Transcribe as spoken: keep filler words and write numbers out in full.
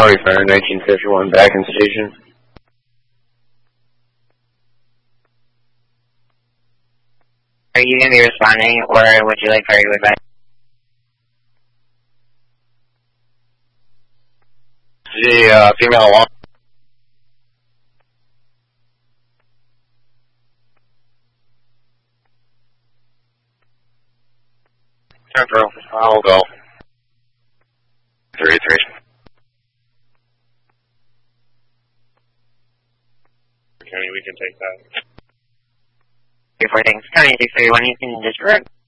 County Fire nineteen fifty-one back in station. Are you going to be responding, or would you like fire to advise? The uh, female alarm. Central, I'll go. thirty-three. County, we can take that. Before things, County six thirty-one, you can disregard.